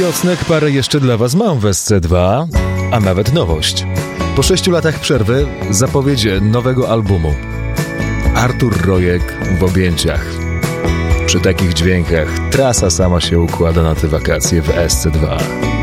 Wiosnek parę jeszcze dla Was mam w SC2, a nawet nowość. Po 6 latach przerwy zapowiedź nowego albumu. Artur Rojek w objęciach. Przy takich dźwiękach trasa sama się układa na te wakacje w SC2.